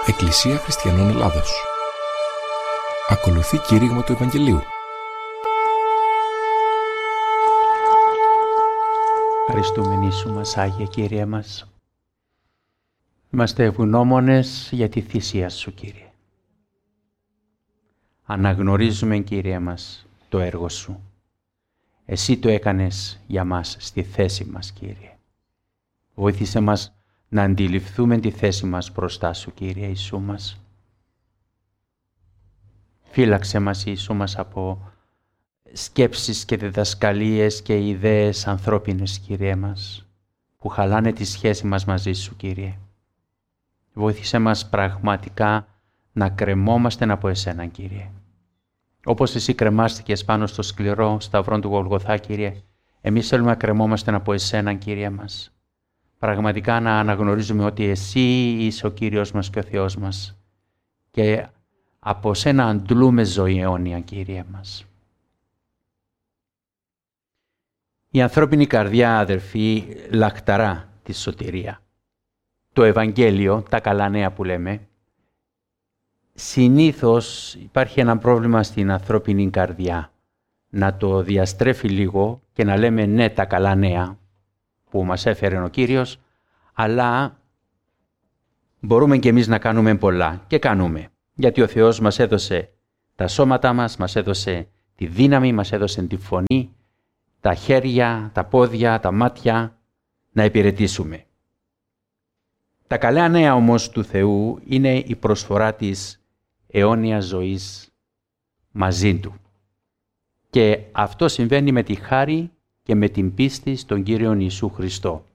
Εκκλησία Χριστιανών Ελλάδος. Ακολουθεί κήρυγμα του Ευαγγελίου. Ευχαριστούμενοι σου μας, Άγιε Κύριε μας. Είμαστε ευγνώμονες για τη θυσία σου, Κύριε. Αναγνωρίζουμε, Κύριε μας, το έργο σου. Εσύ το έκανες για μας στη θέση μας, Κύριε. Βοήθησε μας να αντιληφθούμε τη θέση μας μπροστά σου, Κύριε Ιησού μας. Φύλαξε μας, Ιησού μας, από σκέψεις και διδασκαλίες και ιδέες ανθρώπινες, Κύριε μας, που χαλάνε τη σχέση μας μαζί σου, Κύριε. Βοήθησε μας πραγματικά να κρεμόμαστε από εσένα, Κύριε. Όπως εσύ κρεμάστηκες πάνω στο σκληρό σταυρό του Γολγοθά, Κύριε, εμείς θέλουμε να κρεμόμαστε από εσένα, Κύριε μας. Πραγματικά να αναγνωρίζουμε ότι εσύ είσαι ο Κύριος μας και ο Θεός μας και από σένα αντλούμε ζωή αιώνια, Κύριε μας. Η ανθρώπινη καρδιά, αδερφοί, λαχταρά τη σωτηρία. Το Ευαγγέλιο, τα καλά νέα που λέμε, συνήθως υπάρχει ένα πρόβλημα στην ανθρώπινη καρδιά. Να το διαστρέφει λίγο και να λέμε ναι τα καλά νέα που μας έφερε ο Κύριος, αλλά μπορούμε και εμείς να κάνουμε πολλά και κάνουμε. Γιατί ο Θεός μας έδωσε τα σώματα μας έδωσε τη δύναμη, μας έδωσε τη φωνή, τα χέρια, τα πόδια, τα μάτια, να υπηρετήσουμε. Τα καλά νέα όμως του Θεού είναι η προσφορά της αιώνιας ζωής μαζί Του. Και αυτό συμβαίνει με τη χάρη και με την πίστη στον Κύριο Ιησού Χριστό.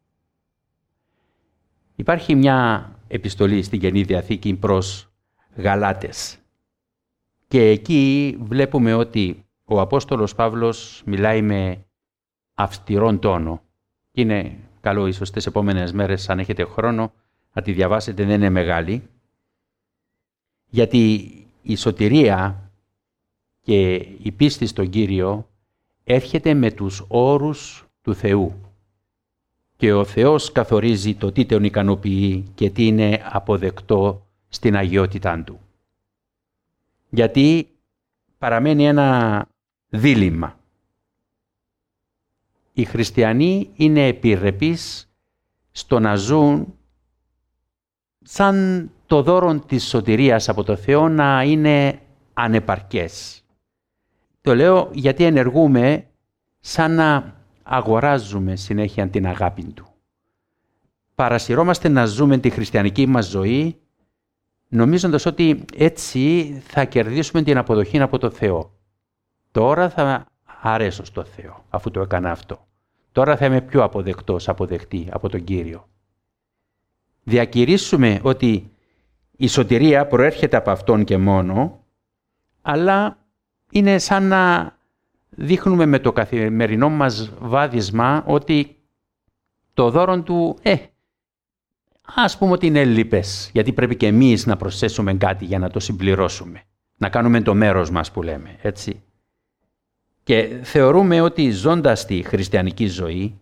Υπάρχει μια επιστολή στην Καινή Διαθήκη προς Γαλάτες και εκεί βλέπουμε ότι ο Απόστολος Παύλος μιλάει με αυστηρόν τόνο. Είναι καλό ίσως τις επόμενες μέρες, αν έχετε χρόνο, να τη διαβάσετε, δεν είναι μεγάλη. Γιατί η σωτηρία και η πίστη στον Κύριο έρχεται με τους όρους του Θεού. Και ο Θεός καθορίζει το τι τον ικανοποιεί και τι είναι αποδεκτό στην αγιότητά Του. Γιατί παραμένει ένα δίλημμα. Οι χριστιανοί είναι επιρρεπείς στο να ζουν σαν το δώρο της σωτηρίας από το Θεό να είναι ανεπαρκές. Το λέω γιατί ενεργούμε σαν να αγοράζουμε συνέχεια την αγάπη Του. Παρασυρώμαστε να ζούμε τη χριστιανική μας ζωή νομίζοντας ότι έτσι θα κερδίσουμε την αποδοχή από το Θεό. Τώρα θα αρέσω στο Θεό αφού το έκανα αυτό. Τώρα θα είμαι πιο αποδεκτή από τον Κύριο. Διακηρύσουμε ότι η σωτηρία προέρχεται από Αυτόν και μόνο, αλλά είναι σαν να δείχνουμε με το καθημερινό μας βάδισμα ότι το δώρο Του, ας πούμε ότι είναι λίπες, γιατί πρέπει και εμείς να προσθέσουμε κάτι για να το συμπληρώσουμε. Να κάνουμε το μέρος μας που λέμε, έτσι. Και θεωρούμε ότι ζώντας τη χριστιανική ζωή,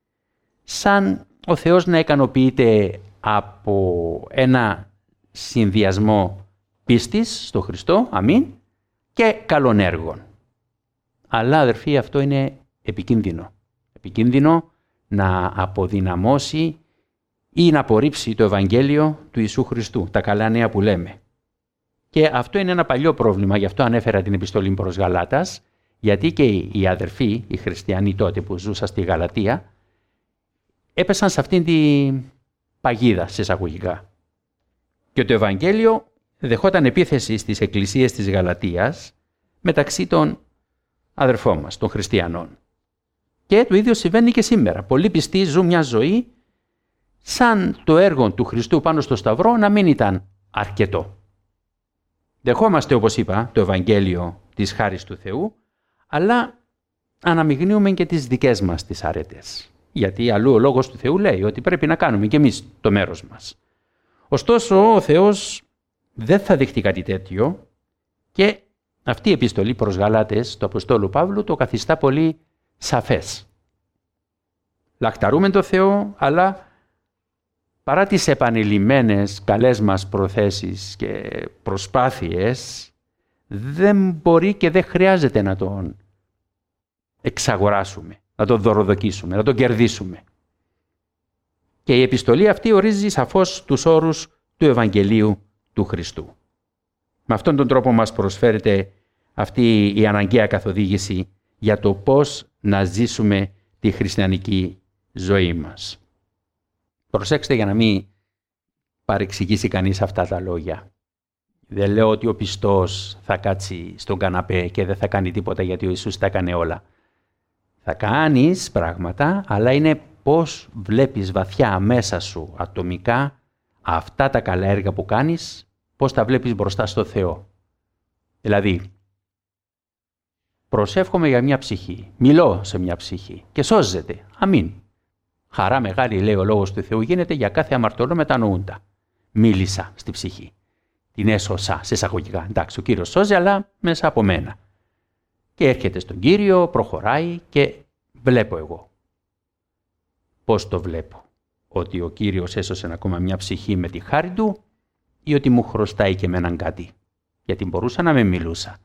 σαν ο Θεός να ικανοποιείται από ένα συνδυασμό πίστης στο Χριστό, αμήν, και καλών έργων. Αλλά, αδερφοί, αυτό είναι επικίνδυνο. Επικίνδυνο να αποδυναμώσει ή να απορρίψει το Ευαγγέλιο του Ιησού Χριστού, τα καλά νέα που λέμε. Και αυτό είναι ένα παλιό πρόβλημα, γι' αυτό ανέφερα την επιστολή προς Γαλάτας, γιατί και οι αδερφοί, οι χριστιανοί τότε που ζούσαν στη Γαλατία, έπεσαν σε αυτήν την παγίδα, σε εισαγωγικά. Και το Ευαγγέλιο δεχόταν επίθεση στις εκκλησίες της Γαλατίας μεταξύ των αδερφών μας, των χριστιανών. Και το ίδιο συμβαίνει και σήμερα. Πολλοί πιστοί ζουν μια ζωή σαν το έργο του Χριστού πάνω στο Σταυρό να μην ήταν αρκετό. Δεχόμαστε, όπως είπα, το Ευαγγέλιο της χάρης του Θεού, αλλά αναμειγνύουμε και τις δικές μας τις αρέτες. Γιατί αλλού ο Λόγος του Θεού λέει ότι πρέπει να κάνουμε και εμείς το μέρος μας. Ωστόσο, ο Θεός δεν θα δεχτεί κάτι τέτοιο και αυτή η επιστολή προς Γαλάτες του Αποστόλου Παύλου το καθιστά πολύ σαφές. Λαχταρούμε το Θεό, αλλά παρά τις επανειλημμένες καλές μας προθέσεις και προσπάθειες, δεν μπορεί και δεν χρειάζεται να τον εξαγοράσουμε, να τον δωροδοκίσουμε, να τον κερδίσουμε. Και η επιστολή αυτή ορίζει σαφώς τους όρους του Ευαγγελίου του Χριστού. Με αυτόν τον τρόπο μας προσφέρεται αυτή η αναγκαία καθοδήγηση για το πώς να ζήσουμε τη χριστιανική ζωή μας. Προσέξτε για να μην παρεξηγήσει κανείς αυτά τα λόγια. Δεν λέω ότι ο πιστός θα κάτσει στον καναπέ και δεν θα κάνει τίποτα γιατί ο Ιησούς τα έκανε όλα. Θα κάνεις πράγματα, αλλά είναι πώς βλέπεις βαθιά μέσα σου ατομικά αυτά τα καλά έργα που κάνεις, πώς τα βλέπεις μπροστά στο Θεό. Δηλαδή, προσεύχομαι για μια ψυχή, μιλώ σε μια ψυχή και σώζεται. Αμήν. Χαρά μεγάλη, λέει ο λόγος του Θεού, γίνεται για κάθε αμαρτωλό μετανοούντα. Μίλησα στη ψυχή. Την έσωσα σε εισαγωγικά. Εντάξει, ο Κύριος σώζει, αλλά μέσα από μένα. Και έρχεται στον Κύριο, προχωράει και βλέπω εγώ. Πώς το βλέπω? Ότι ο Κύριος έσωσε ακόμα μια ψυχή με τη χάρη του ή ότι μου χρωστάει και εμέναν κάτι? Γιατί μπορούσα να με μιλούσα.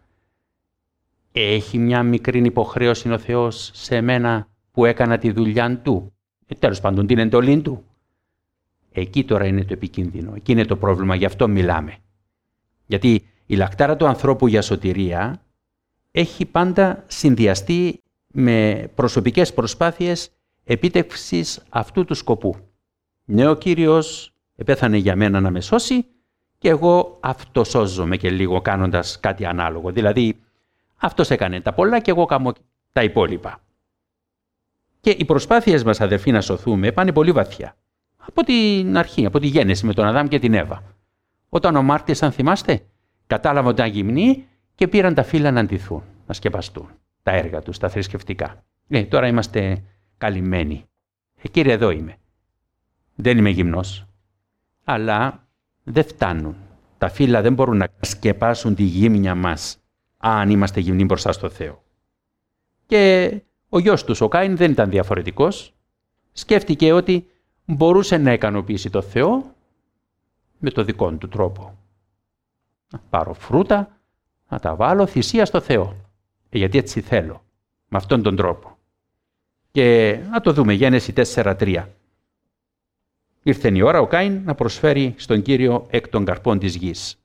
Έχει μια μικρή υποχρέωση ο Θεός σε μένα που έκανα τη δουλειά του? Τέλος πάντων την εντολή του. Εκεί τώρα είναι το επικίνδυνο. Εκεί είναι το πρόβλημα. Γι' αυτό μιλάμε. Γιατί η λακτάρα του ανθρώπου για σωτηρία έχει πάντα συνδυαστεί με προσωπικές προσπάθειες επίτευξης αυτού του σκοπού. Ναι, ο Κύριος επέθανε για μένα να με σώσει και εγώ αυτοσώζομαι και λίγο κάνοντας κάτι ανάλογο. Δηλαδή, αυτός έκανε τα πολλά και εγώ κάνω τα υπόλοιπα. Και οι προσπάθειες μας, αδερφοί, να σωθούμε πάνε πολύ βαθιά. Από την αρχή, από τη γέννηση με τον Αδάμ και την Εύα. Όταν ο μάρτυρας, αν θυμάστε, κατάλαβαν ότι ήταν γυμνοί και πήραν τα φύλλα να ντυθούν, να σκεπαστούν τα έργα τους, τα θρησκευτικά. Τώρα είμαστε καλυμμένοι. Κύριε, εδώ είμαι. Δεν είμαι γυμνός. Αλλά δεν φτάνουν. Τα φύλλα δεν μπορούν να σκεπάσουν τη γύμνια μας, αν είμαστε γυμνοί μπροστά στο Θεό. Και ο γιος τους, ο Κάιν, δεν ήταν διαφορετικός. Σκέφτηκε ότι μπορούσε να ικανοποιήσει το Θεό με το δικό του τρόπο. Να πάρω φρούτα, να τα βάλω θυσία στο Θεό. Γιατί έτσι θέλω. Με αυτόν τον τρόπο. Και να το δούμε, Γένεση 4:3. Ήρθε η ώρα ο Κάιν να προσφέρει στον Κύριο εκ των καρπών της γης.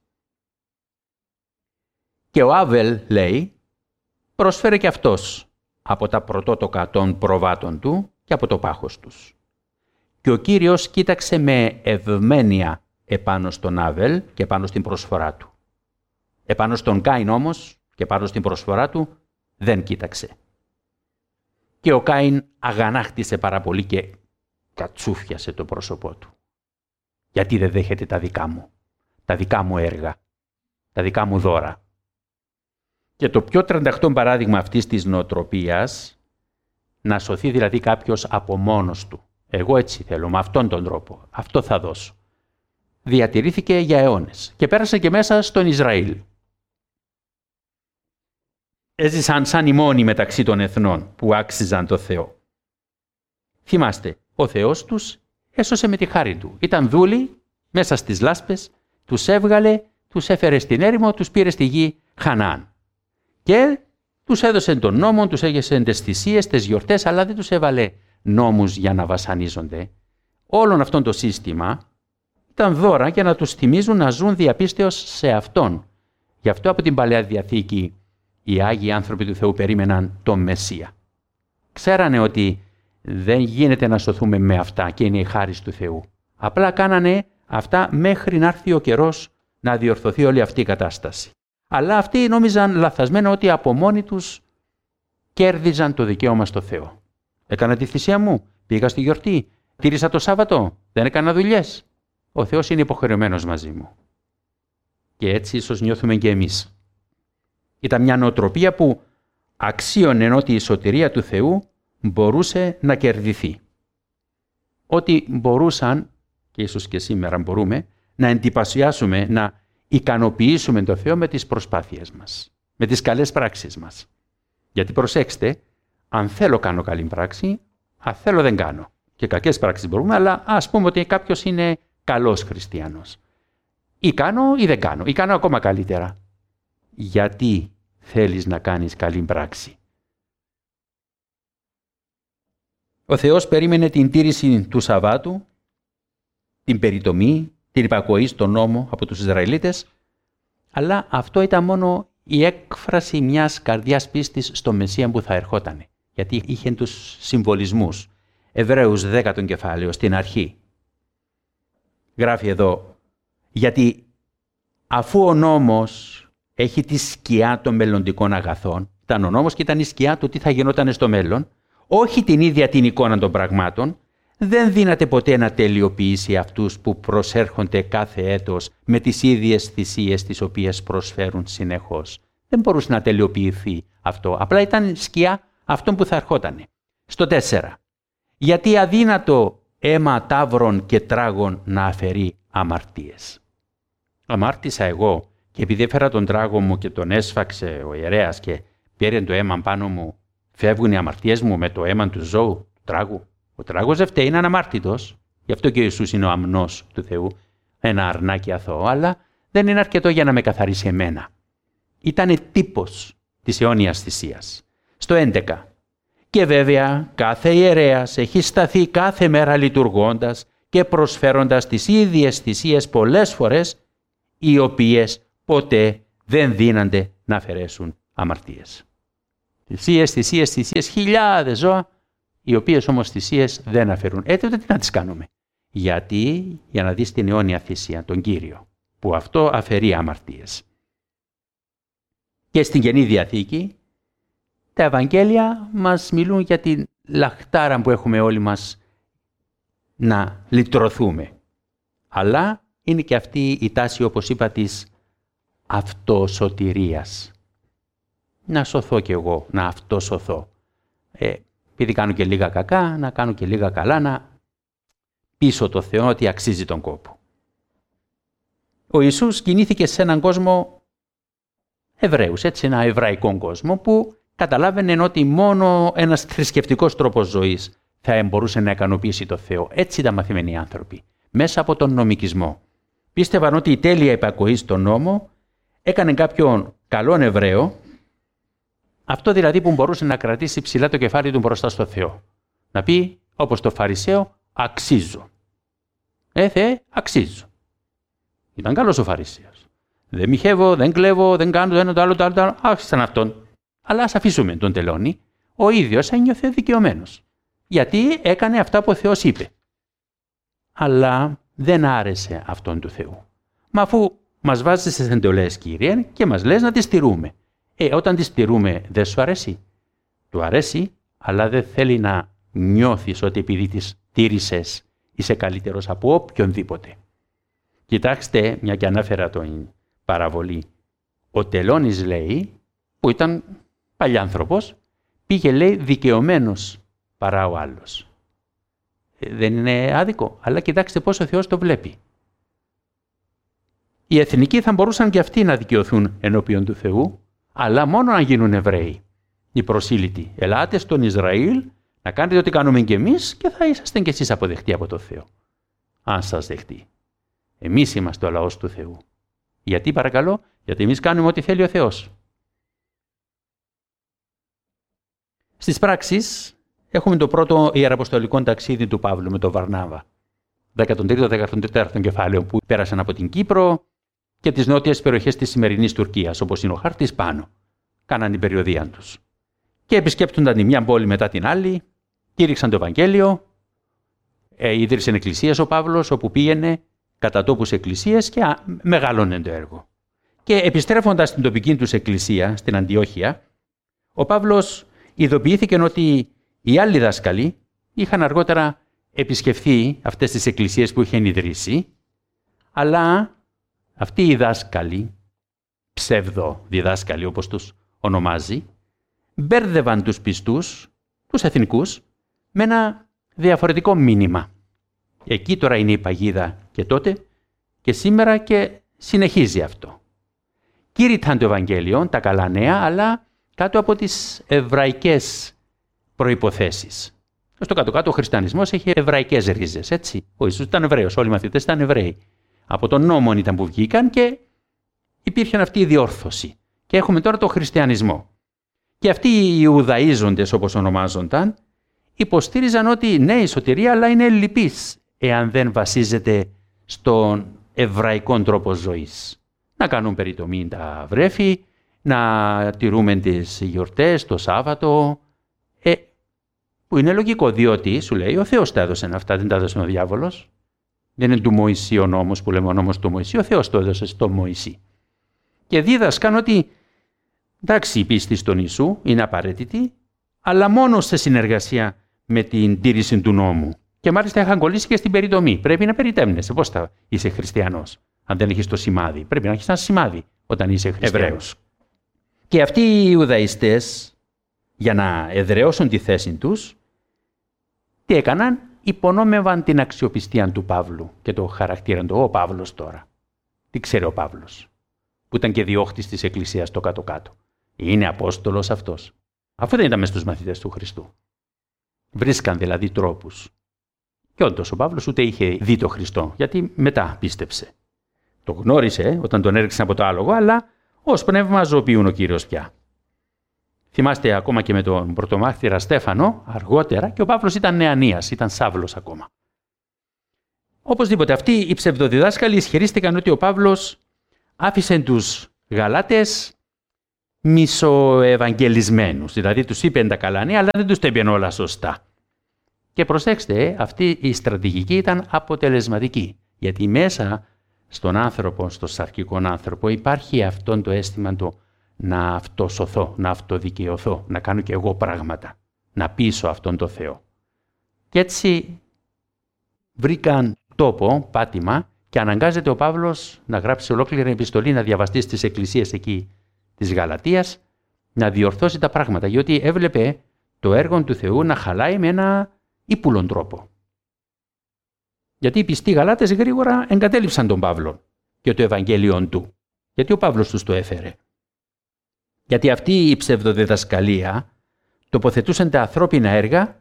Και ο Άβελ, λέει, προσφέρε και αυτός από τα πρωτότοκα των προβάτων του και από το πάχος τους. Και ο Κύριος κοίταξε με ευμένεια επάνω στον Άβελ και πάνω στην προσφορά του. Επάνω στον Κάιν όμως και πάνω στην προσφορά του δεν κοίταξε. Και ο Κάιν αγανάκτησε πάρα πολύ και κατσούφιασε το πρόσωπό του. Γιατί δεν δέχεται τα δικά μου έργα, τα δικά μου δώρα. Και το πιο τρανταχτό παράδειγμα αυτής της νοοτροπίας, να σωθεί δηλαδή κάποιος από μόνος του. Εγώ έτσι θέλω, με αυτόν τον τρόπο, αυτό θα δώσω. Διατηρήθηκε για αιώνες και πέρασε και μέσα στον Ισραήλ. Έζησαν σαν οι μόνοι μεταξύ των εθνών που άξιζαν το Θεό. Θυμάστε, ο Θεός τους έσωσε με τη χάρη του. Ήταν δούλοι μέσα στις λάσπες, τους έβγαλε, τους έφερε στην έρημο, τους πήρε στη γη Χαναάν. Και τους έδωσε τον νόμο, τους έγεσε τις θυσίες, τις γιορτές, αλλά δεν τους έβαλε νόμους για να βασανίζονται. Όλον αυτό το σύστημα ήταν δώρα για να τους θυμίζουν να ζουν διαπίστεως σε Αυτόν. Γι' αυτό από την Παλαιά Διαθήκη οι Άγιοι άνθρωποι του Θεού περίμεναν τον Μεσσία. Ξέρανε ότι δεν γίνεται να σωθούμε με αυτά και είναι η χάρις του Θεού. Απλά κάνανε αυτά μέχρι να έρθει ο καιρός να διορθωθεί όλη αυτή η κατάσταση. Αλλά αυτοί νόμιζαν λαθασμένα ότι από μόνοι τους κέρδιζαν το δικαίωμα στο Θεό. Έκανα τη θυσία μου, πήγα στη γιορτή, τήρησα το Σάββατο, δεν έκανα δουλειές. Ο Θεός είναι υποχρεωμένος μαζί μου. Και έτσι ίσως νιώθουμε και εμείς. Ήταν μια νοοτροπία που αξίωνε ότι η σωτηρία του Θεού μπορούσε να κερδιθεί. Ότι μπορούσαν, και ίσως και σήμερα μπορούμε, να εντυπωσιάσουμε, να ικανοποιήσουμε τον Θεό με τις προσπάθειες μας, με τις καλές πράξεις μας. Γιατί προσέξτε, αν θέλω κάνω καλή πράξη, αν θέλω δεν κάνω. και κακές πράξεις μπορούμε, αλλά ας πούμε ότι κάποιος είναι καλός χριστιανός. Ή κάνω ή δεν κάνω. Ή κάνω ακόμα καλύτερα. Γιατί θέλεις να κάνεις καλή πράξη? Ο Θεός περίμενε την τήρηση του Σαββάτου, την περιτομή, την υπακοή στον νόμο από τους Ισραηλίτες, αλλά αυτό ήταν μόνο η έκφραση μιας καρδιάς πίστης στο Μεσσία που θα ερχότανε. Γιατί είχε τους συμβολισμούς. Εβραίους 10 κεφάλαιο στην αρχή. Γράφει εδώ, γιατί αφού ο νόμος έχει τη σκιά των μελλοντικών αγαθών, ήταν ο νόμος και ήταν η σκιά του τι θα γινόταν στο μέλλον, όχι την ίδια την εικόνα των πραγμάτων, δεν δύναται ποτέ να τελειοποιήσει αυτούς που προσέρχονται κάθε έτος με τις ίδιες θυσίες τις οποίες προσφέρουν συνεχώς. Δεν μπορούσε να τελειοποιηθεί αυτό. Απλά ήταν σκιά αυτών που θα ερχότανε. Στο 4. Γιατί αδύνατο αίμα ταύρων και τράγων να αφαιρεί αμαρτίες. Αμάρτησα εγώ και επειδή έφερα τον τράγο μου και τον έσφαξε ο ιερέας και πήρε το αίμα πάνω μου, φεύγουν οι αμαρτίες μου με το αίμα του ζώου, του τράγου. Ο τράγος δεν φταίει, είναι αναμάρτητος. Γι' αυτό και ο Ιησούς είναι ο αμνός του Θεού, ένα αρνάκι αθώο, αλλά δεν είναι αρκετό για να με καθαρίσει εμένα. Ήτανε τύπος της αιώνιας θυσίας. Στο 11. Και βέβαια κάθε ιερέας έχει σταθεί κάθε μέρα λειτουργώντας και προσφέροντας τις ίδιες θυσίες πολλές φορές, οι οποίες ποτέ δεν δύνανται να αφαιρέσουν αμαρτίες. Θυσίες, χιλιάδες ζώα, οι οποίες όμως θυσίες δεν αφαιρούν. Τότε τι να τις κάνουμε? Γιατί για να δεις την αιώνια θυσία, τον Κύριο, που αυτό αφαιρεί αμαρτίες. Και στην Καινή Διαθήκη, τα Ευαγγέλια μας μιλούν για την λαχτάρα που έχουμε όλοι μας να λυτρωθούμε. Αλλά είναι και αυτή η τάση, όπως είπα, της αυτοσωτηρίας. Να σωθώ κι εγώ, να αυτοσωθώ. Επειδή κάνω και λίγα κακά, να κάνω και λίγα καλά, να πείσω το Θεό ότι αξίζει τον κόπο. Ο Ιησούς κινήθηκε σε έναν κόσμο Εβραίους, έτσι, ένα εβραϊκό κόσμο που καταλάβαινε ότι μόνο ένας θρησκευτικός τρόπος ζωής θα μπορούσε να ικανοποιήσει το Θεό. Έτσι ήταν μαθημένοι οι άνθρωποι, μέσα από τον νομικισμό. Πίστευαν ότι η τέλεια υπακοή στον νόμο έκανε κάποιον καλόν Εβραίο, αυτό δηλαδή που μπορούσε να κρατήσει ψηλά το κεφάλι του μπροστά στο Θεό. Να πει, όπως το Φαρισαίο, αξίζω. Θεέ, αξίζω. Ήταν καλός ο Φαρισαίος. Δεν μοιχεύω, δεν κλέβω, δεν κάνω το ένα, το άλλο, το άλλο. Άρχισαν αυτόν. Αλλά ας αφήσουμε τον τελώνει. Ο ίδιος ένιωθε δικαιωμένος. Γιατί έκανε αυτά που ο Θεός είπε. Αλλά δεν άρεσε αυτόν του Θεού. Μα αφού μας βάζεις στις εντολές, Κύριε, και μας λες να τις τηρούμε. Όταν τις τηρούμε, δεν σου αρέσει? Του αρέσει, αλλά δεν θέλει να νιώθεις ότι επειδή τις τήρησες είσαι καλύτερος από οποιονδήποτε. Κοιτάξτε, μια και ανάφερα τον παραβολή. Ο τελώνης, λέει, που ήταν παλιάνθρωπος, πήγε, λέει, δικαιωμένος παρά ο άλλος. Δεν είναι άδικο, αλλά κοιτάξτε πώς ο Θεός το βλέπει. Οι εθνικοί θα μπορούσαν και αυτοί να δικαιωθούν ενώπιον του Θεού, αλλά μόνο αν γίνουν Εβραίοι. Οι προσήλυτοι, ελάτε στον Ισραήλ να κάνετε ό,τι κάνουμε κι εμείς και θα είσαστε κι εσείς αποδεχτοί από το Θεό. Αν σας δεχτεί. Εμείς είμαστε ο λαός του Θεού. Γιατί παρακαλώ? Γιατί εμείς κάνουμε ό,τι θέλει ο Θεός. Στις πράξεις έχουμε το πρώτο ιεραποστολικό ταξίδι του Παύλου με τον Βαρνάβα. 13ο-14ο κεφάλαιο που πέρασαν από την Κύπρο και τις νότιες περιοχές της σημερινής Τουρκίας, όπως είναι ο χάρτης πάνω. Κάναν την περιοδεία τους. Και επισκέπτονταν τη μια πόλη μετά την άλλη, κήρυξαν το Ευαγγέλιο, ίδρυσε εκκλησίες ο Παύλος, όπου πήγαινε κατά τόπους εκκλησίες και μεγάλωνε το έργο. Και επιστρέφοντας στην τοπική τους εκκλησία, στην Αντιόχεια, ο Παύλος ειδοποιήθηκε ότι οι άλλοι δάσκαλοι είχαν αργότερα επισκεφθεί αυτές τις εκκλησίες που είχαν ιδρύσει, αλλά αυτοί οι δάσκαλοι, ψευδοδιδάσκαλοι όπως τους ονομάζει, μπέρδευαν τους πιστούς, τους εθνικούς, με ένα διαφορετικό μήνυμα. Εκεί τώρα είναι η παγίδα και τότε και σήμερα και συνεχίζει αυτό. Κήρυταν το Ευαγγέλιο, τα καλά νέα, αλλά κάτω από τις εβραϊκές προϋποθέσεις. Στο κάτω-κάτω ο χριστιανισμός έχει εβραϊκές ρίζες, έτσι. Ο Ιησούς ήταν Εβραίος, όλοι οι μαθητές ήταν Εβραίοι. Από τον νόμο ήταν που βγήκαν και υπήρχε αυτή η διόρθωση. Και έχουμε τώρα τον χριστιανισμό. Και αυτοί οι Ιουδαΐζοντες, όπως ονομάζονταν, υποστήριζαν ότι ναι, η σωτηρία, αλλά είναι ελλειπής εάν δεν βασίζεται στον εβραϊκό τρόπο ζωής. Να κάνουν περιτομή τα βρέφη, να τηρούμε τις γιορτές, το Σάββατο, που είναι λογικό, διότι σου λέει ο Θεός τα έδωσε αυτά, δεν τα έδωσε ο διάβολος. Δεν είναι του Μωυσή ο νόμος που λέμε ο νόμος του Μωυσή, ο Θεός το έδωσε στο Μωυσή. Και δίδασκαν ότι εντάξει, η πίστη στον Ιησού είναι απαραίτητη, αλλά μόνο σε συνεργασία με την τήρηση του νόμου. Και μάλιστα είχαν κολλήσει και στην περιτομή. Πρέπει να περιτέμνεσαι. Πώς θα είσαι χριστιανός, αν δεν έχεις το σημάδι? Πρέπει να έχεις ένα σημάδι όταν είσαι χριστιανός. Και αυτοί οι Ιουδαϊστές, για να εδραιώσουν τη θέση τους, τι έκαναν? Υπονόμευαν την αξιοπιστία του Παύλου και το χαρακτήρα του. Ο Παύλος τώρα. Τι ξέρει ο Παύλος, που ήταν και διώχτης της Εκκλησίας στο κάτω-κάτω? Είναι Απόστολος αυτός? Αφού δεν ήταν μες στους μαθητές του Χριστού. Βρίσκαν δηλαδή τρόπους. Και όντως ο Παύλος ούτε είχε δει τον Χριστό, γιατί μετά πίστεψε. Το γνώρισε όταν τον έριξαν από το άλογο, αλλά ως πνεύμα ζωοποιούν ο Κύριος πια. Θυμάστε ακόμα και με τον πρωτομάρτυρα Στέφανο, αργότερα, και ο Παύλος ήταν νεανίας, ήταν Σάβλος ακόμα. Οπωσδήποτε αυτοί οι ψευδοδιδάσκαλοι ισχυρίστηκαν ότι ο Παύλος άφησε τους Γαλάτες μισοευαγγελισμένους. Δηλαδή τους είπε τα καλά νέα, αλλά δεν τους τα είπε όλα σωστά. Και προσέξτε, αυτή η στρατηγική ήταν αποτελεσματική. Γιατί μέσα στον άνθρωπο, στον σαρκικό άνθρωπο, υπάρχει αυτό το αίσθημα το να αυτοσωθώ, να αυτοδικαιωθώ, να κάνω και εγώ πράγματα, να πείσω αυτόν τον Θεό. Και έτσι βρήκαν τόπο, πάτημα, και αναγκάζεται ο Παύλος να γράψει ολόκληρη επιστολή, να διαβαστεί στις εκκλησίες εκεί της Γαλατίας, να διορθώσει τα πράγματα, γιατί έβλεπε το έργο του Θεού να χαλάει με ένα ύπουλον τρόπο. Γιατί οι πιστοί Γαλάτες γρήγορα εγκατέλειψαν τον Παύλο και το Ευαγγέλιο του. Γιατί ο Παύλος τους το έφερε. Γιατί αυτή η ψευδοδιδασκαλία τοποθετούσαν τα ανθρώπινα έργα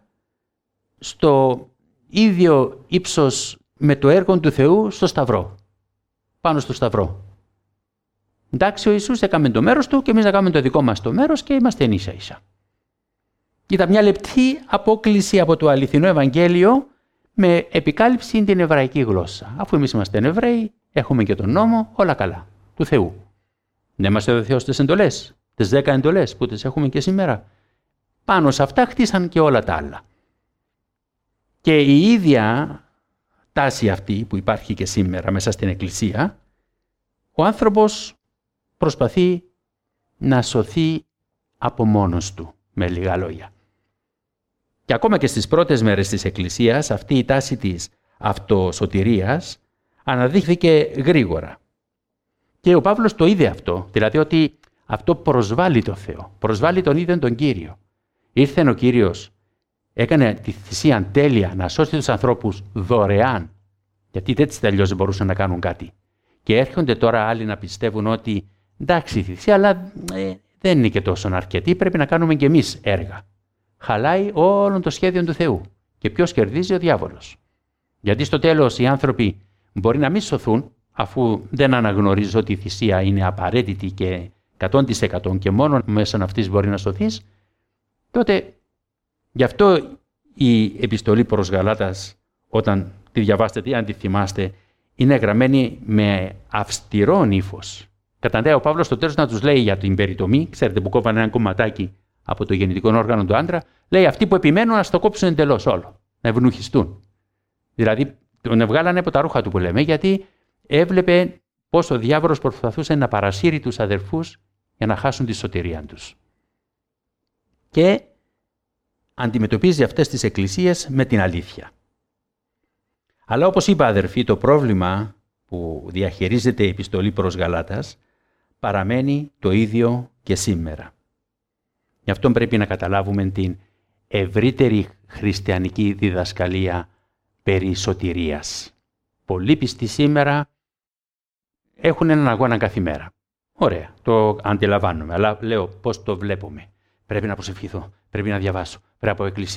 στο ίδιο ύψος με το έργο του Θεού στο Σταυρό. Πάνω στο Σταυρό. Εντάξει, ο Ιησούς έκαμε το μέρος του και εμείς να κάνουμε το δικό μας το μέρος και είμαστε ίσα ίσα. Ήταν μια λεπτή απόκληση από το αληθινό Ευαγγέλιο με επικάλυψη την εβραϊκή γλώσσα. Αφού εμείς είμαστε Εβραίοι, έχουμε και τον νόμο, όλα καλά, του Θεού. Δεν μας έδωσε ο Θεός τις εντολές, τις 10 εντολές που τις έχουμε και σήμερα. Πάνω σε αυτά χτίσαν και όλα τα άλλα. Και η ίδια τάση αυτή που υπάρχει και σήμερα μέσα στην Εκκλησία, ο άνθρωπος προσπαθεί να σωθεί από μόνος του, με λίγα λόγια. Και ακόμα και στις πρώτες μέρες της Εκκλησίας, αυτή η τάση της αυτοσωτηρίας αναδείχθηκε γρήγορα. Και ο Παύλος το είδε αυτό, δηλαδή ότι αυτό προσβάλλει το Θεό, προσβάλλει τον ίδιο τον Κύριο. Ήρθε ο Κύριος, έκανε τη θυσία τέλεια να σώσει τους ανθρώπους δωρεάν, γιατί έτσι αλλιώς μπορούσαν να κάνουν κάτι. Και έρχονται τώρα άλλοι να πιστεύουν ότι εντάξει η θυσία, αλλά δεν είναι και τόσο αρκετή, πρέπει να κάνουμε και εμείς έργα. Χαλάει όλο το σχέδιο του Θεού. Και ποιος κερδίζει? Ο διάβολος. Γιατί στο τέλος οι άνθρωποι μπορεί να μην σωθούν, αφού δεν αναγνωρίζω ότι η θυσία είναι απαραίτητη και 100% και μόνο μέσα αυτής μπορεί να σωθείς, τότε γι' αυτό η επιστολή προς Γαλάτας, όταν τη διαβάσετε, αν τη θυμάστε, είναι γραμμένη με αυστηρό ύφος. Καταντάει ο Παύλος στο τέλος να τους λέει για την περιτομή, ξέρετε που κόβανε ένα κομματάκι από το γεννητικό όργανο του άντρα, λέει αυτοί που επιμένουν να στο κόψουν εντελώς όλο, να ευνούχιστούν. Δηλαδή τον βγάλανε από τα ρούχα του που λέμε, γιατί έβλεπε πώς ο διάβολος προσπαθούσε να παρασύρει τους αδερφούς για να χάσουν τη σωτηρία τους. Και αντιμετωπίζει αυτές τις εκκλησίες με την αλήθεια. Αλλά όπως είπα αδερφοί, το πρόβλημα που διαχειρίζεται η επιστολή προς Γαλάτας παραμένει το ίδιο και σήμερα. Γι' αυτό πρέπει να καταλάβουμε την ευρύτερη χριστιανική διδασκαλία περί σωτηρίας. Πολλοί πιστοί σήμερα έχουν έναν αγώνα κάθε μέρα. Ωραία, το αντιλαμβάνομαι, αλλά λέω πώς το βλέπουμε. Πρέπει να προσευχηθώ, πρέπει να διαβάσω, πρέπει από εκκλησία,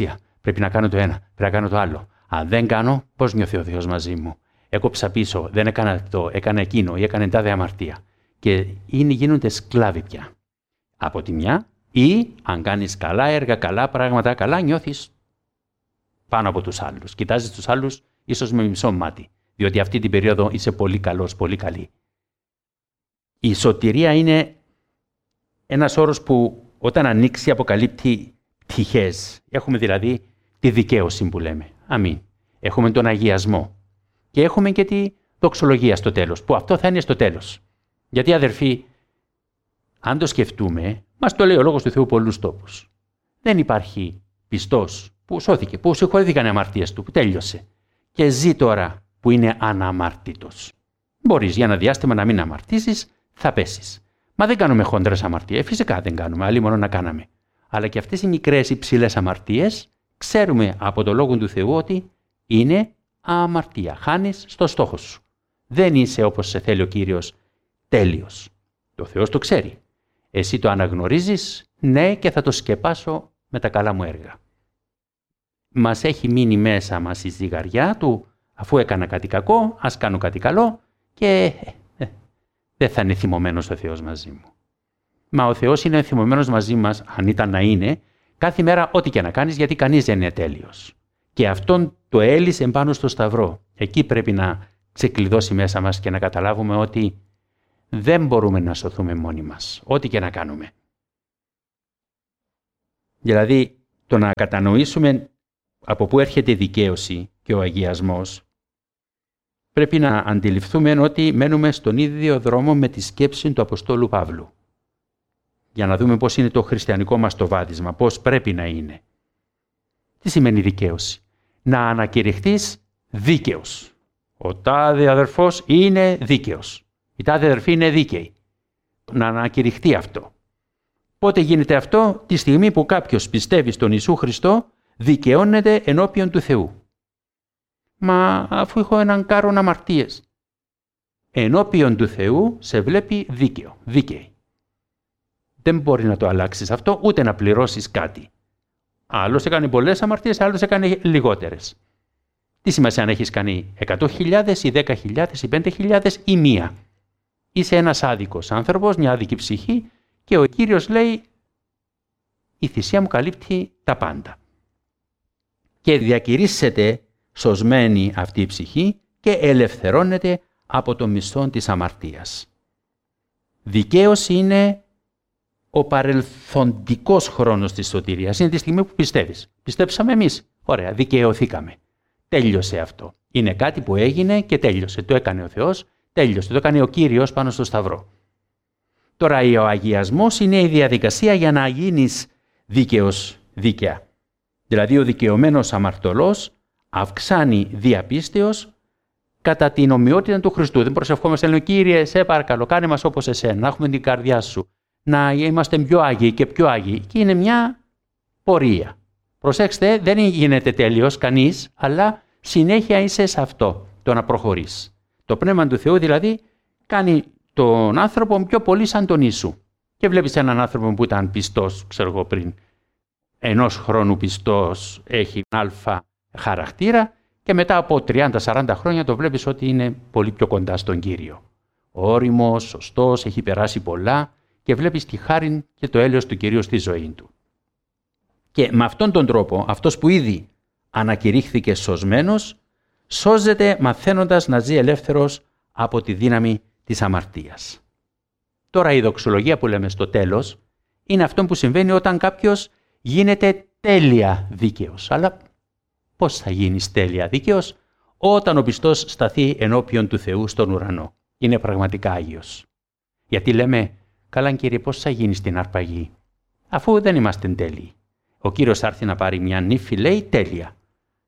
Πρέπει να κάνω το ένα, πρέπει να κάνω το άλλο. Αν δεν κάνω, πώς νιώθει ο Θεός μαζί μου? Έκοψα πίσω, δεν έκανα αυτό, έκανα εκείνο ή έκανε τάδε αμαρτία. Και γίνονται σκλάβοι πια. Από τη μια, ή αν κάνεις καλά έργα, καλά πράγματα, καλά νιώθεις πάνω από τους άλλους. Κοιτάζεις τους άλλους ίσως με μισό μάτι, διότι αυτή την περίοδο είσαι πολύ καλός, πολύ καλή. Η σωτηρία είναι ένας όρος που όταν ανοίξει αποκαλύπτει πτυχές. Έχουμε δηλαδή τη δικαίωση που λέμε. Αμήν. Έχουμε τον αγιασμό. Και έχουμε και τη δοξολογία στο τέλος, που αυτό θα είναι στο τέλος. Γιατί αδερφοί, αν το σκεφτούμε, μας το λέει ο Λόγος του Θεού πολλούς τόπους. Δεν υπάρχει πιστός που σώθηκε, που συγχωρήθηκαν οι αμαρτίες του, που τέλειωσε. Και ζει τώρα που είναι αναμαρτήτος. Μπορείς για ένα διάστημα να μην αμαρτήσεις, θα πέσεις. Μα δεν κάνουμε χόντρες αμαρτίες. Φυσικά δεν κάνουμε, αλλή μόνο να κάναμε. Αλλά και αυτές οι μικρές υψηλές αμαρτίες, ξέρουμε από το Λόγο του Θεού ότι είναι αμαρτία. Χάνεις στο στόχο σου. Δεν είσαι όπως σε θέλει ο Κύριος τέλειος. Το Θεός το ξέρει. Εσύ το αναγνωρίζεις, ναι, και θα το σκεπάσω με τα καλά μου έργα. Μας έχει μείνει μέσα μας η ζυγαριά του, αφού έκανα κάτι κακό, ας κάνω κάτι καλό και δεν θα είναι θυμωμένος ο Θεός μαζί μου. Μα ο Θεός είναι θυμωμένος μαζί μας, αν ήταν να είναι, κάθε μέρα ό,τι και να κάνεις, γιατί κανείς δεν είναι τέλειος. Και αυτόν το έλυσε πάνω στο Σταυρό. Εκεί πρέπει να ξεκλειδώσει μέσα μας και να καταλάβουμε ότι δεν μπορούμε να σωθούμε μόνοι μας, ό,τι και να κάνουμε. Δηλαδή, το να κατανοήσουμε από πού έρχεται η δικαίωση και ο αγιασμός, πρέπει να αντιληφθούμε ότι μένουμε στον ίδιο δρόμο με τη σκέψη του Αποστόλου Παύλου. Για να δούμε πώς είναι το χριστιανικό μας το βάδισμα, πώς πρέπει να είναι. Τι σημαίνει δικαίωση? Να ανακηρυχθείς δίκαιος. Ο τάδε αδερφός είναι δίκαιος. Η τάδε αδερφή είναι δίκαιη. Να ανακηρυχθεί αυτό. Πότε γίνεται αυτό? Τη στιγμή που κάποιος πιστεύει στον Ιησού Χριστό, δικαιώνεται ενώπιον του Θεού. Μα αφού έχω έναν κάρον αμαρτίες. Ενώπιον του Θεού σε βλέπει δίκαιο, δίκαιη. Δεν μπορεί να το αλλάξεις αυτό, ούτε να πληρώσεις κάτι. Άλλος έκανε πολλές αμαρτίες, άλλος έκανε λιγότερες. Τι σημασία αν έχεις κάνει 100.000 ή 10.000 ή 5.000 ή μία? Είσαι ένας άδικος άνθρωπος, μια άδικη ψυχή και ο Κύριος λέει η θυσία μου καλύπτει τα πάντα. Και διακηρύσσεται σωσμένη αυτή η ψυχή και ελευθερώνεται από το μισθό της αμαρτίας. Δικαίωση είναι ο παρελθοντικός χρόνος της σωτηρίας. Είναι τη στιγμή που πιστεύεις. Πιστέψαμε εμείς. Ωραία, δικαιωθήκαμε. Τέλειωσε αυτό. Είναι κάτι που έγινε και τέλειωσε. Το έκανε ο Θεός, τέλειωσε. Το έκανε ο Κύριος πάνω στο Σταυρό. Τώρα ο αγιασμός είναι η διαδικασία για να γίνεις δίκαιος δίκαια. Δηλαδή ο δικαιωμένος αμαρτωλός αυξάνει διαπίστεως κατά την ομοιότητα του Χριστού. Δεν προσευχόμαστε, λέμε, Κύριε, σε παρακαλώ, κάνε μας όπως εσένα, να έχουμε την καρδιά σου, να είμαστε πιο άγιοι και πιο άγιοι. Και είναι μια πορεία. Προσέξτε, δεν γίνεται τέλειος κανείς, αλλά συνέχεια είσαι σε αυτό, το να προχωρείς. Το Πνεύμα του Θεού δηλαδή κάνει τον άνθρωπο πιο πολύ σαν τον Ιησού. Και βλέπεις έναν άνθρωπο που ήταν πιστός, ξέρω εγώ πριν, ενός χρόνου πιστός, έχει αλφα χαρακτήρα και μετά από 30-40 χρόνια το βλέπεις ότι είναι πολύ πιο κοντά στον Κύριο. Όριμος, σωστός, έχει περάσει πολλά και βλέπεις τη χάριν και το έλεος του Κυρίου στη ζωή του. Και με αυτόν τον τρόπο, αυτός που ήδη ανακηρύχθηκε σωσμένος, σώζεται μαθαίνοντας να ζει ελεύθερος από τη δύναμη της αμαρτίας. Τώρα η δοξολογία που λέμε στο τέλος είναι αυτό που συμβαίνει όταν κάποιος γίνεται τέλεια δίκαιος. Αλλά πώς θα γίνεις τέλεια δίκαιος? Όταν ο πιστός σταθεί ενώπιον του Θεού στον ουρανό. Είναι πραγματικά Άγιος. Γιατί λέμε, καλά Κύριε, πώς θα γίνεις στην αρπαγή, αφού δεν είμαστε τέλειοι. Ο Κύριος θα έρθει να πάρει μια νύφη, λέει, τέλεια.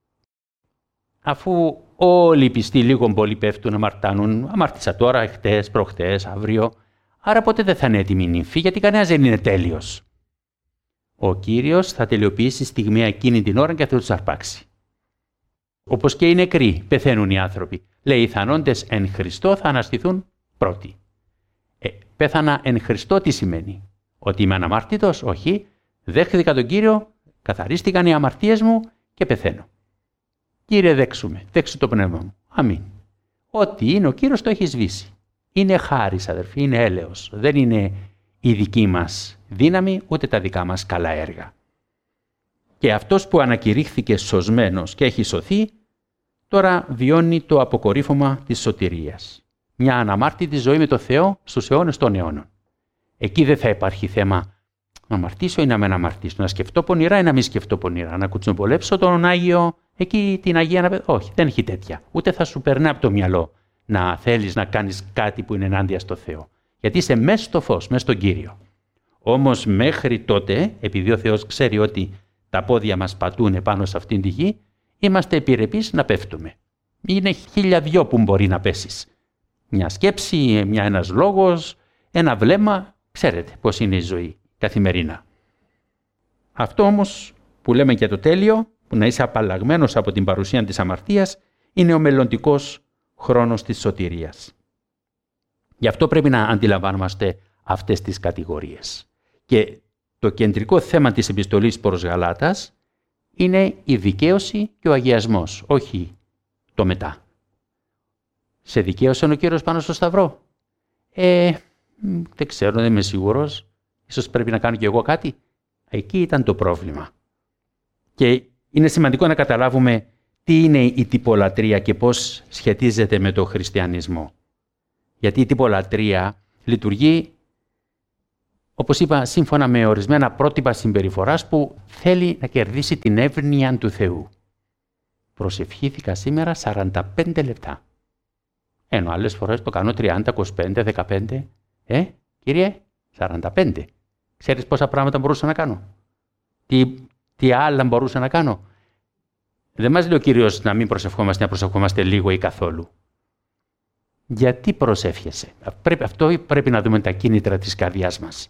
Αφού όλοι οι πιστοί λίγο πολύ πέφτουν, αμαρτάνουν, αμάρτησα τώρα, χτες, προχτές, αύριο, άρα ποτέ δεν θα είναι έτοιμη η νύφη, γιατί κανένας δεν είναι τέλειος. Ο Κύριος θα τελειοποιήσει στιγμή εκείνη την ώρα και θα τους αρπάξει. Όπως και οι νεκροί πεθαίνουν οι άνθρωποι. Λέει, οι θανόντες εν Χριστώ θα αναστηθούν πρώτοι. Πέθανα εν Χριστώ τι σημαίνει? Ότι είμαι αναμάρτητος? Όχι. Δέχθηκα τον Κύριο, καθαρίστηκαν οι αμαρτίες μου και πεθαίνω. Κύριε, δέξου το πνεύμα μου. Αμήν. Ό,τι είναι ο Κύριος το έχει σβήσει. Είναι χάρις, αδερφοί, είναι έλεος. Δεν είναι η δική μας δύναμη, ούτε τα δικά μας καλά έργα. Και αυτός που ανακηρύχθηκε σωσμένος και έχει σωθεί, τώρα βιώνει το αποκορύφωμα της σωτηρίας. Μια αναμάρτητη ζωή με το Θεό στους αιώνες των αιώνων. Εκεί δεν θα υπάρχει θέμα να αμαρτήσω ή να μην αμαρτήσω, να σκεφτώ πονηρά ή να μην σκεφτώ πονηρά, να κουτσομπολέψω τον Άγιο, εκεί την Αγία. Όχι, δεν έχει τέτοια. Ούτε θα σου περνά από το μυαλό να θέλεις να κάνεις κάτι που είναι ενάντια στο Θεό. Γιατί είσαι μέσα στο φως, μέσα στον Κύριο. Όμως μέχρι τότε, επειδή ο Θεός ξέρει ότι τα πόδια μας πατούν πάνω σε αυτήν τη γη, είμαστε επιρρεπείς να πέφτουμε. Είναι 1002 που μπορεί να πέσεις. Μια σκέψη, ένας λόγος, ένα βλέμμα, ξέρετε πώς είναι η ζωή καθημερινά. Αυτό όμως που λέμε για το τέλειο, που να είσαι απαλλαγμένος από την παρουσία της αμαρτίας, είναι ο μελλοντικός χρόνος της σωτηρίας. Γι' αυτό πρέπει να αντιλαμβάνομαστε αυτές τις κατηγορίες. Και το κεντρικό θέμα της επιστολής προς Γαλάτας είναι η δικαίωση και ο αγιασμός, όχι το μετά. Σε δικαίωσε ο Κύριος πάνω στο Σταυρό. Δεν ξέρω, δεν είμαι σίγουρος. Ίσως πρέπει να κάνω κι εγώ κάτι. Εκεί ήταν το πρόβλημα. Και είναι σημαντικό να καταλάβουμε τι είναι η τυπολατρεία και πώς σχετίζεται με το χριστιανισμό. Γιατί η τυπολατρεία λειτουργεί, όπως είπα, σύμφωνα με ορισμένα πρότυπα συμπεριφοράς που θέλει να κερδίσει την εύνοια του Θεού. Προσευχήθηκα σήμερα 45 λεπτά. Ενώ άλλες φορές το κάνω 30, 25, 15. Κύριε, 45. Ξέρεις πόσα πράγματα μπορούσα να κάνω. Τι άλλα μπορούσα να κάνω. Δεν μας λέει ο Κύριος να μην προσευχόμαστε, να προσευχόμαστε λίγο ή καθόλου. Γιατί προσεύχεσαι. Αυτό πρέπει να δούμε τα κίνητρα της καρδιάς μας.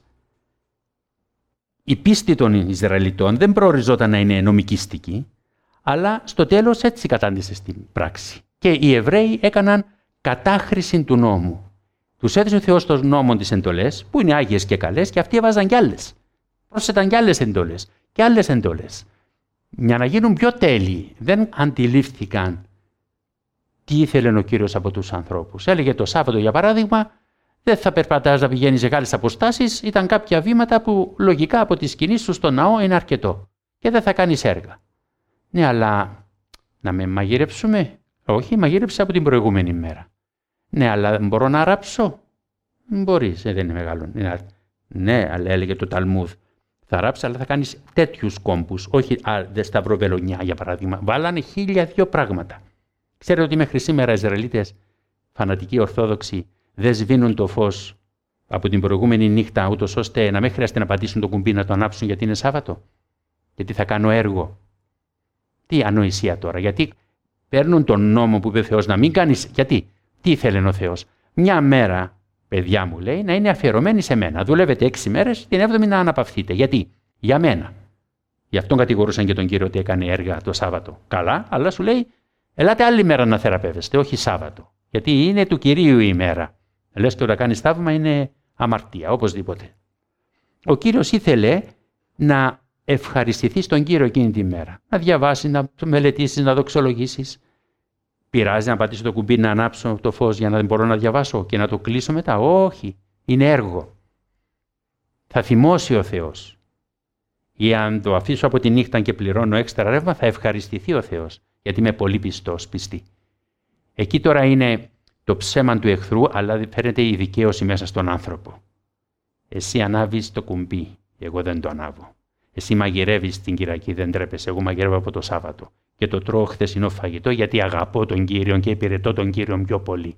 Η πίστη των Ισραηλιτών δεν προοριζόταν να είναι νομικιστική, αλλά στο τέλος έτσι κατάντησε στην πράξη. Και οι Εβραίοι έκαναν κατάχρηση του νόμου. Τους έδωσε ο Θεός των νόμων τις εντολές, που είναι άγιες και καλές, και αυτοί έβαζαν κι άλλες. Πρόσθεταν κι άλλες εντολές και άλλες εντολές. Για να γίνουν πιο τέλειοι, δεν αντιλήφθηκαν τι ήθελε ο Κύριος από τους ανθρώπους. Έλεγε το Σάββατο, για παράδειγμα, δεν θα περπατάς να πηγαίνεις σε μεγάλες αποστάσεις, ήταν κάποια βήματα που λογικά από τη σκηνή σου στο ναό είναι αρκετό και δεν θα κάνεις έργα. Ναι, αλλά να με μαγειρέψουμε. Όχι, μαγείρεψα από την προηγούμενη μέρα. Ναι, αλλά μπορώ να ράψω. Μπορείς, δεν είναι μεγάλο. Ναι, αλλά έλεγε το Ταλμούδ. Θα ράψεις, αλλά θα κάνεις τέτοιους κόμπους. Όχι σταυροβελονιά, για παράδειγμα. Βάλανε 1002 πράγματα. Ξέρετε ότι μέχρι σήμερα οι Ισραηλίτες, φανατικοί Ορθόδοξοι, δεν σβήνουν το φως από την προηγούμενη νύχτα, ούτως ώστε να μην χρειάζεται να πατήσουν το κουμπί να το ανάψουν γιατί είναι Σάββατο. Γιατί θα κάνω έργο. Τι ανοησία τώρα. Γιατί παίρνουν τον νόμο που είπε ο Θεός να μην κάνεις. Γιατί. Τι ήθελε ο Θεός. Μια μέρα, παιδιά μου λέει, να είναι αφιερωμένη σε μένα. Δουλεύετε 6 μέρες, την 7η να αναπαυθείτε. Γιατί. Για μένα. Γι' αυτόν κατηγορούσαν και τον Κύριο ότι έκανε έργα το Σάββατο. Καλά, αλλά σου λέει, ελάτε άλλη μέρα να θεραπεύεστε, όχι Σάββατο. Γιατί είναι του Κυρίου η ημέρα. Λες και όταν κάνεις θαύμα είναι αμαρτία, οπωσδήποτε. Ο Κύριος ήθελε να ευχαριστηθεί στον Κύριο εκείνη τη μέρα. Να διαβάσεις, να μελετήσεις, να δοξολογήσεις. Πειράζει να πατήσω το κουμπί να ανάψω το φως για να δεν μπορώ να διαβάσω και να το κλείσω μετά. Όχι, είναι έργο. Θα θυμώσει ο Θεός. Ή αν το αφήσω από τη νύχτα και πληρώνω έξτρα ρεύμα, θα ευχαριστηθεί ο Θεός. Γιατί είμαι πολύ πιστή. Εκεί τώρα είναι το ψέμα του εχθρού, αλλά φαίνεται η δικαίωση μέσα στον άνθρωπο. Εσύ ανάβεις το κουμπί, εγώ δεν το ανάβω. Εσύ μαγειρεύεις την Κυριακή, δεν τρέπεσαι, εγώ μαγειρεύω από το Σάββατο. Και το τρώω χθεσινό φαγητό γιατί αγαπώ τον Κύριο και υπηρετώ τον Κύριο πιο πολύ.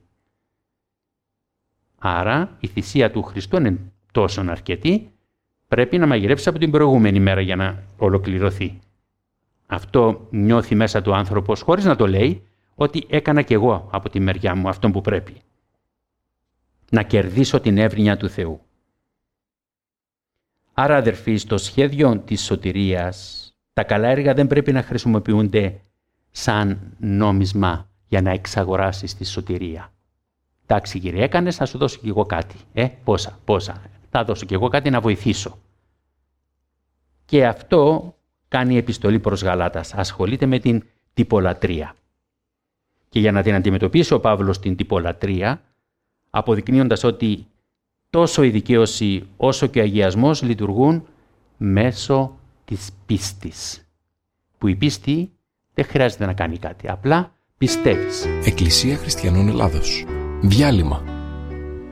Άρα η θυσία του Χριστού είναι τόσο αρκετή, πρέπει να μαγειρέψει από την προηγούμενη μέρα για να ολοκληρωθεί. Αυτό νιώθει μέσα του άνθρωπος χωρίς να το λέει, ότι έκανα κι εγώ από τη μεριά μου αυτό που πρέπει. Να κερδίσω την εύνοια του Θεού. Άρα αδερφοί, στο σχέδιο της σωτηρίας, τα καλά έργα δεν πρέπει να χρησιμοποιούνται σαν νόμισμα για να εξαγοράσεις τη σωτηρία. Εντάξει κύριε, έκανες, θα σου δώσω κι εγώ κάτι. Πόσα. Θα δώσω κι εγώ κάτι να βοηθήσω. Και αυτό κάνει επιστολή προς Γαλάτας. Ασχολείται με την τυπολατρεία. Και για να την αντιμετωπίσει ο Παύλος την τυπολατρεία, αποδεικνύοντας ότι τόσο η δικαίωση όσο και ο αγιασμός λειτουργούν μέσω της πίστης. Που η πίστη δεν χρειάζεται να κάνει κάτι, απλά πιστεύεις. Εκκλησία Χριστιανών Ελλάδος. Διάλειμμα.